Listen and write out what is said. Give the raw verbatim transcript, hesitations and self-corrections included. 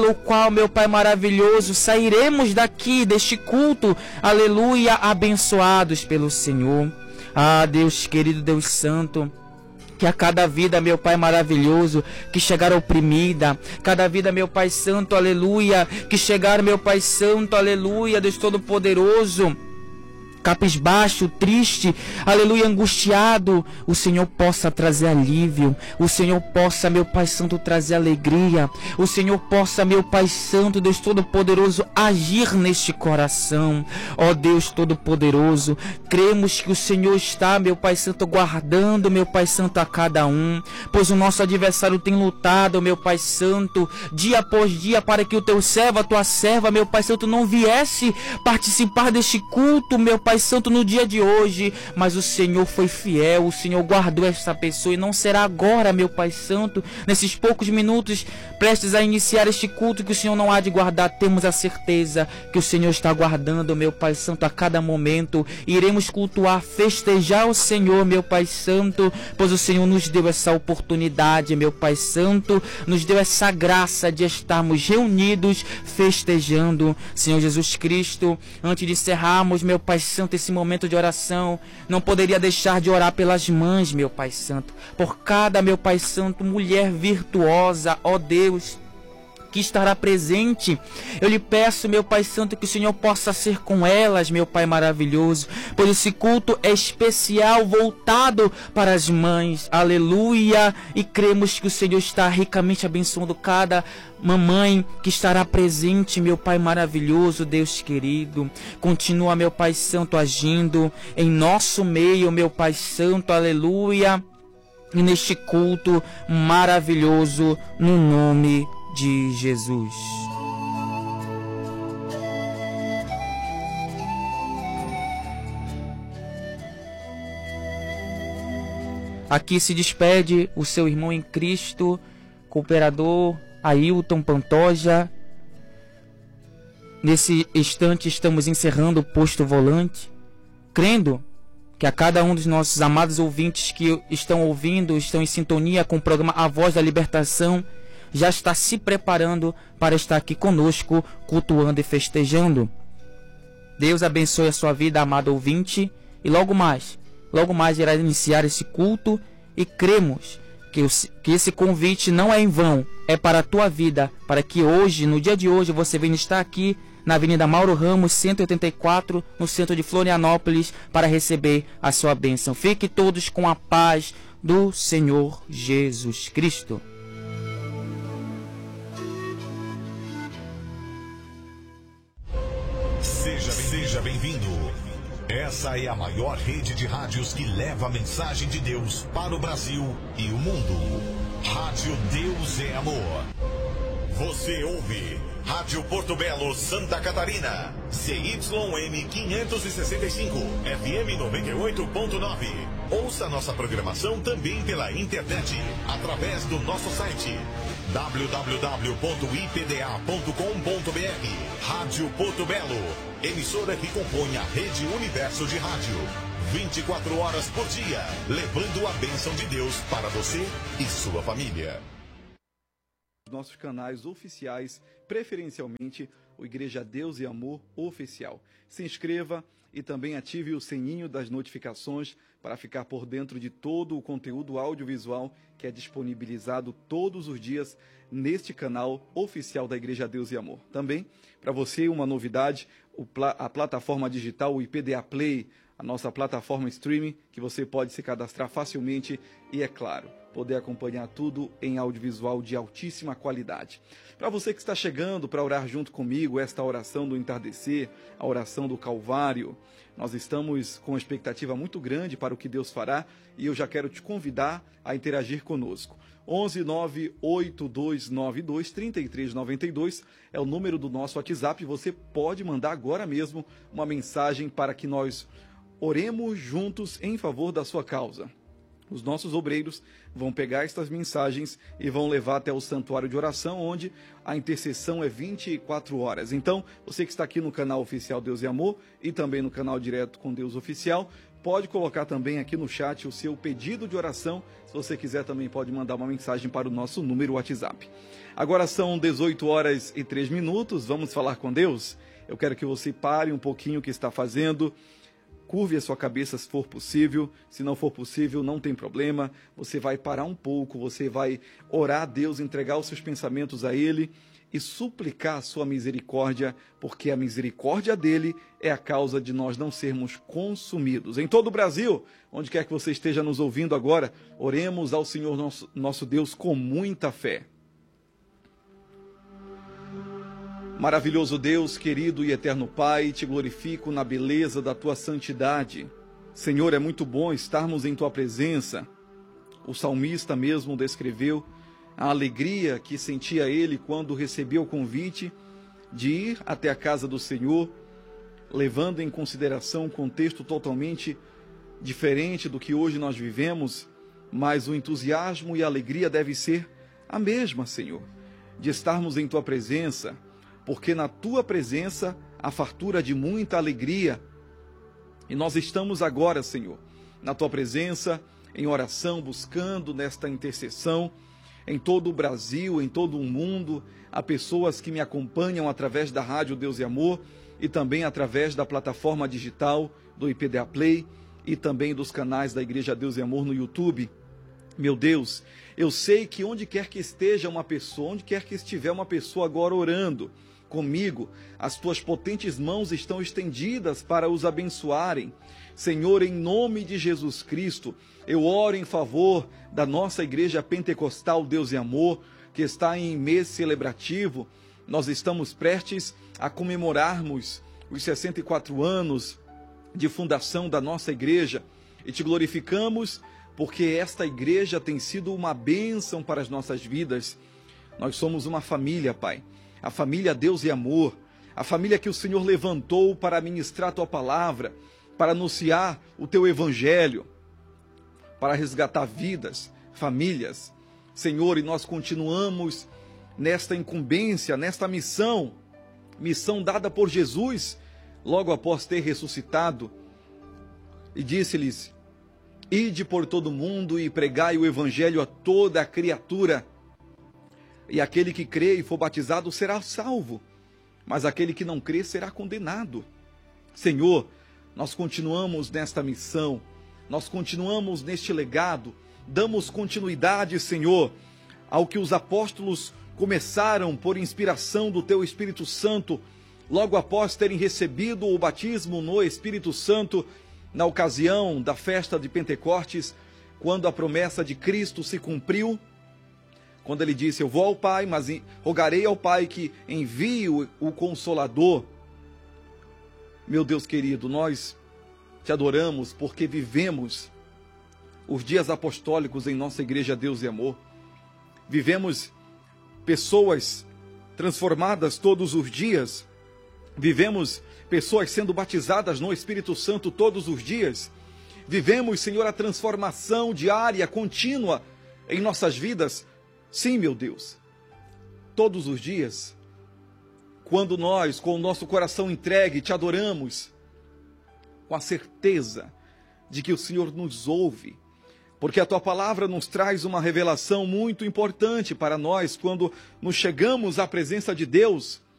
pelo qual, meu Pai maravilhoso, sairemos daqui, deste culto, aleluia, abençoados pelo Senhor. Ah, Deus querido, Deus santo, que a cada vida, meu Pai maravilhoso, que chegar oprimida, cada vida, meu Pai santo, aleluia, que chegar, meu Pai santo, aleluia, Deus Todo-Poderoso, cabisbaixo, triste, aleluia, angustiado, o Senhor possa trazer alívio, o Senhor possa, meu Pai Santo, trazer alegria, o Senhor possa, meu Pai Santo, Deus Todo-Poderoso, agir neste coração. Ó Deus Todo-Poderoso, cremos que o Senhor está, meu Pai Santo, guardando, meu Pai Santo, a cada um, pois o nosso adversário tem lutado, meu Pai Santo, dia após dia, para que o teu servo, a tua serva, meu Pai Santo, não viesse participar deste culto, meu Pai Pai Santo, no dia de hoje, mas o Senhor foi fiel, o Senhor guardou essa pessoa, e não será agora, meu Pai Santo, nesses poucos minutos prestes a iniciar este culto, que o Senhor não há de guardar. Temos a certeza que o Senhor está guardando, meu Pai Santo, a cada momento. Iremos cultuar, festejar o Senhor, meu Pai Santo, pois o Senhor nos deu essa oportunidade, meu Pai Santo, nos deu essa graça de estarmos reunidos festejando. Senhor Jesus Cristo, antes de encerrarmos, meu Pai Santo, esse momento de oração, não poderia deixar de orar pelas mães, meu Pai Santo, por cada, meu Pai Santo, mulher virtuosa, ó Deus, que estará presente. Eu lhe peço, meu Pai Santo, que o Senhor possa ser com elas, meu Pai maravilhoso, pois esse culto é especial, voltado para as mães, aleluia, e cremos que o Senhor está ricamente abençoando cada mamãe que estará presente, meu Pai maravilhoso, Deus querido. Continua, meu Pai Santo, agindo em nosso meio, meu Pai Santo, aleluia, e neste culto maravilhoso, no nome de Jesus. Aqui se despede o seu irmão em Cristo, cooperador Ailton Pantoja. Nesse instante estamos encerrando o Posto Volante, crendo que a cada um dos nossos amados ouvintes que estão ouvindo, estão em sintonia com o programa A Voz da Libertação, já está se preparando para estar aqui conosco, cultuando e festejando. Deus abençoe a sua vida, amado ouvinte, e logo mais, logo mais irá iniciar esse culto, e cremos que, que esse convite não é em vão, é para a tua vida, para que hoje, no dia de hoje, você venha estar aqui na Avenida Mauro Ramos, cento e oitenta e quatro, no centro de Florianópolis, para receber a sua bênção. Fique todos com a paz do Senhor Jesus Cristo. Seja, seja bem-vindo. Essa é a maior rede de rádios que leva a mensagem de Deus para o Brasil e o mundo. Rádio Deus é Amor. Você ouve Rádio Porto Belo, Santa Catarina, C Y M quinhentos e sessenta e cinco, F M noventa e oito ponto nove. Ouça nossa programação também pela internet, através do nosso site w w w ponto i p d a ponto com ponto b r. Rádio Porto Belo, emissora que compõe a rede Universo de Rádio. vinte e quatro horas por dia, levando a bênção de Deus para você e sua família. Nossos canais oficiais, preferencialmente o Igreja Deus e Amor Oficial. Se inscreva e também ative o sininho das notificações para ficar por dentro de todo o conteúdo audiovisual que é disponibilizado todos os dias neste canal oficial da Igreja Deus e Amor. Também, para você, uma novidade, a plataforma digital, o I P D A Play, a nossa plataforma streaming, que você pode se cadastrar facilmente e, é claro, poder acompanhar tudo em audiovisual de altíssima qualidade. Para você que está chegando para orar junto comigo, esta oração do entardecer, a oração do Calvário, nós estamos com expectativa muito grande para o que Deus fará, e eu já quero te convidar a interagir conosco. onze nove oito dois nove dois três três nove dois é o número do nosso WhatsApp, e você pode mandar agora mesmo uma mensagem para que nós oremos juntos em favor da sua causa. Os nossos obreiros vão pegar estas mensagens e vão levar até o santuário de oração, onde a intercessão é vinte e quatro horas. Então, você que está aqui no canal oficial Deus e Amor e também no canal Direto com Deus Oficial, pode colocar também aqui no chat o seu pedido de oração. Se você quiser também pode mandar uma mensagem para o nosso número WhatsApp. Agora são dezoito horas e três minutos, vamos falar com Deus? Eu quero que você pare um pouquinho o que está fazendo, curve a sua cabeça se for possível, se não for possível não tem problema, você vai parar um pouco, você vai orar a Deus, entregar os seus pensamentos a Ele e suplicar a sua misericórdia, porque a misericórdia dele é a causa de nós não sermos consumidos. Em todo o Brasil, onde quer que você esteja nos ouvindo agora, oremos ao Senhor nosso, nosso Deus com muita fé. Maravilhoso Deus, querido e eterno Pai, te glorifico na beleza da tua santidade. Senhor, é muito bom estarmos em tua presença. O salmista mesmo descreveu a alegria que sentia ele quando recebeu o convite de ir até a casa do Senhor, levando em consideração um contexto totalmente diferente do que hoje nós vivemos, mas o entusiasmo e a alegria deve ser a mesma, Senhor, de estarmos em tua presença, porque na tua presença há fartura de muita alegria. E nós estamos agora, Senhor, na tua presença, em oração, buscando nesta intercessão, em todo o Brasil, em todo o mundo, há pessoas que me acompanham através da Rádio Deus e Amor e também através da plataforma digital do I P D A Play e também dos canais da Igreja Deus e Amor no YouTube. Meu Deus, eu sei que onde quer que esteja uma pessoa, onde quer que estiver uma pessoa agora orando comigo, as tuas potentes mãos estão estendidas para os abençoarem. Senhor, em nome de Jesus Cristo, eu oro em favor da nossa Igreja Pentecostal Deus e Amor, que está em mês celebrativo. Nós estamos prestes a comemorarmos os sessenta e quatro anos de fundação da nossa igreja e te glorificamos porque esta igreja tem sido uma bênção para as nossas vidas. Nós somos uma família, Pai, a família Deus e Amor, a família que o Senhor levantou para ministrar a tua palavra, para anunciar o teu evangelho, para resgatar vidas, famílias. Senhor, e nós continuamos nesta incumbência, nesta missão, missão dada por Jesus, logo após ter ressuscitado, e disse-lhes: ide por todo o mundo e pregai o evangelho a toda a criatura. E aquele que crê e for batizado será salvo, mas aquele que não crê será condenado. Senhor, nós continuamos nesta missão, nós continuamos neste legado, damos continuidade, Senhor, ao que os apóstolos começaram por inspiração do Teu Espírito Santo, logo após terem recebido o batismo no Espírito Santo, na ocasião da festa de Pentecostes, quando a promessa de Cristo se cumpriu, quando ele disse: eu vou ao Pai, mas rogarei ao Pai que envie o, o Consolador. Meu Deus querido, nós te adoramos porque vivemos os dias apostólicos em nossa Igreja Deus e Amor. Vivemos pessoas transformadas todos os dias. Vivemos pessoas sendo batizadas no Espírito Santo todos os dias. Vivemos, Senhor, a transformação diária, contínua em nossas vidas. Sim, meu Deus, todos os dias, quando nós, com o nosso coração entregue, te adoramos, com a certeza de que o Senhor nos ouve, porque a tua palavra nos traz uma revelação muito importante para nós quando nos chegamos à presença de Deus.